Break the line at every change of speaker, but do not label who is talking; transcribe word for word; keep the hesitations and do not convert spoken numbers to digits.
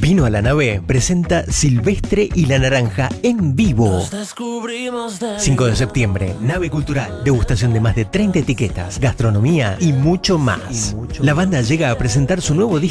Vino a la Nave presenta Silvestre y la Naranja en vivo. cinco de septiembre, Nave Cultural. Degustación de más de treinta etiquetas, gastronomía y mucho más. La banda llega a presentar su nuevo disco